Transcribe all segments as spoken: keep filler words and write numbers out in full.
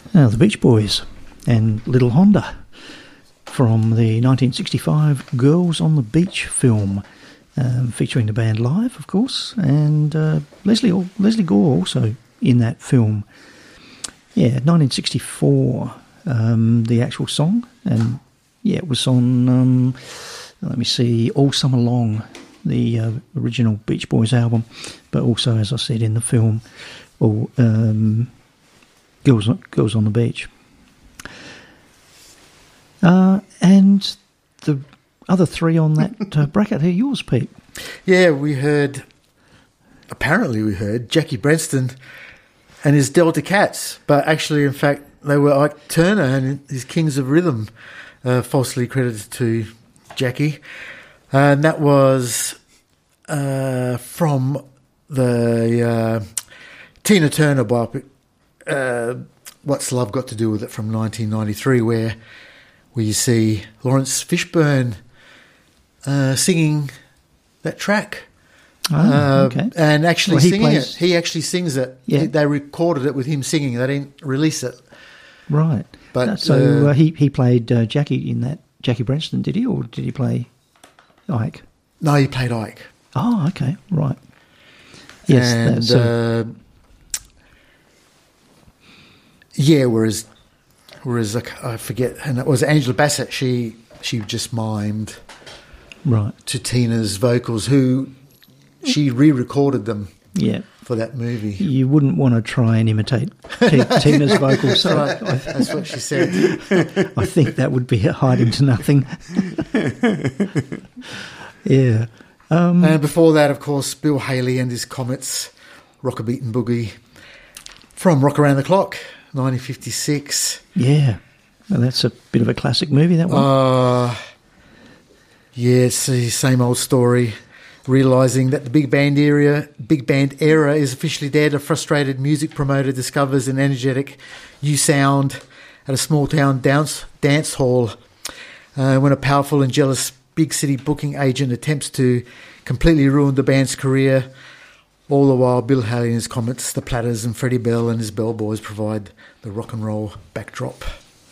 Uh, the Beach Boys and Little Honda from the nineteen sixty-five Girls on the Beach film, um, featuring the band live, of course, and uh, Leslie Leslie Gore also in that film. Yeah, nineteen sixty-four, um, the actual song, and yeah, it was on, um, let me see, All Summer Long, the uh, original Beach Boys album, but also, as I said, in the film, or um, Girls, Girls on the Beach. Uh, and the other three on that uh, bracket are yours, Pete. Yeah, we heard, apparently we heard, Jackie Brenston and his Delta Cats, but actually, in fact, they were Ike Turner and his Kings of Rhythm, uh, falsely credited to Jackie. And that was uh, from the uh, Tina Turner biopic, uh, What's Love Got to Do With It, from nineteen ninety-three, where where you see Lawrence Fishburne uh, singing that track. Oh, uh, okay. And actually well, he singing plays... it. He actually sings it. Yeah. He, they recorded it with him singing. They didn't release it. Right. But uh, so uh, uh, he, he played uh, Jackie in that, Jackie Brenston, did he? Or did he play Ike? No, he played Ike. Oh, okay. Right. Yes. And, that's, uh, uh, yeah, whereas... Whereas I forget, and it was Angela Bassett. She she just mimed right to Tina's vocals, who she re-recorded them. Yeah. For that movie. You wouldn't want to try and imitate T- Tina's vocals. So right. I, That's what she said. I think that would be hiding to nothing. Yeah. Um, and before that, of course, Bill Haley and his Comets, Rock a Beatin' Boogie, from Rock Around the Clock, nineteen fifty-six. Yeah. Well, that's a bit of a classic movie, that one. Uh, yeah, it's the same old story. Realising that the big band era, big band era is officially dead, a frustrated music promoter discovers an energetic new sound at a small town dance, dance hall uh, when a powerful and jealous big city booking agent attempts to completely ruin the band's career. All the while, Bill Haley and his Comets, the Platters, and Freddie Bell and his Bellboys provide the rock and roll backdrop.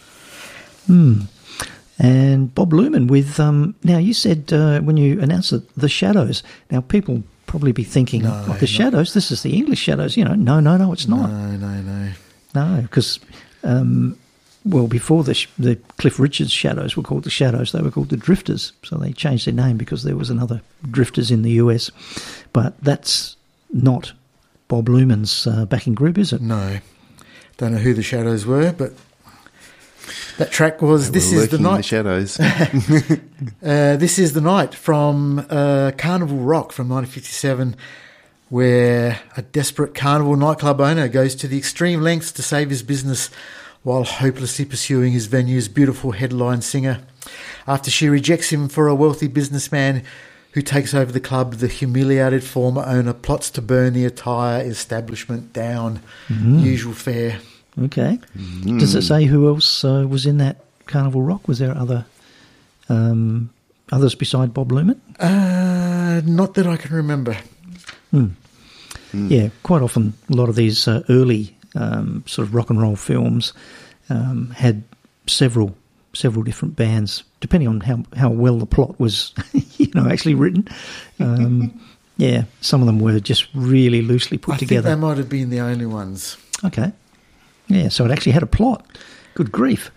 Hmm. And Bob Luman with, um, now you said uh, when you announced it, The Shadows. Now people probably be thinking, no, oh, The Shadows, this is the English Shadows. You know, no, no, no, it's not. No, no, no. No, because, um, well, before the, the Cliff Richards Shadows were called The Shadows, they were called The Drifters. So they changed their name because there was another Drifters in the U S. But that's not Bob Luman's uh, backing group, is it? No. Don't know who the Shadows were, but that track was This Is the Night. The Shadows. uh, This Is the Night from uh, Carnival Rock from nineteen fifty-seven, where a desperate Carnival nightclub owner goes to the extreme lengths to save his business while hopelessly pursuing his venue's beautiful headline singer. After she rejects him for a wealthy businessman who takes over the club, the humiliated former owner plots to burn the entire establishment down. Mm. Usual fare. Okay. Mm. Does it say who else uh, was in that Carnival Rock? Was there other um, others beside Bob Luman? Uh, not that I can remember. Mm. Mm. Yeah, quite often a lot of these uh, early um, sort of rock and roll films um, had several several different bands, depending on how, how well the plot was, you know, actually written. Um, yeah, some of them were just really loosely put I together. I think they might have been the only ones. Okay. Yeah, so it actually had a plot. Good grief.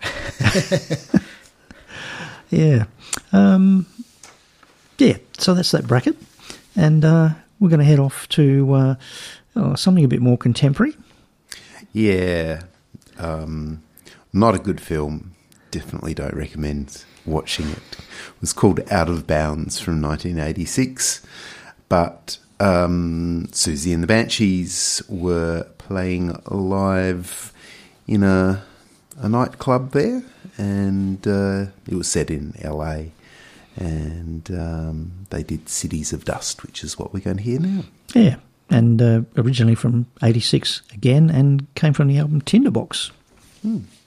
Yeah. Um, yeah, so that's that bracket. And uh, we're going to head off to uh, oh, something a bit more contemporary. Yeah. Um, not a good film. Definitely don't recommend watching it. It was called Out of Bounds from nineteen eighty-six. But um, Susie and the Banshees were playing live in a, a nightclub there, and uh, it was set in L A, and um, they did Cities of Dust, which is what we're going to hear now. Yeah, and uh, originally from eighty-six again, and came from the album Tinderbox. Hmm.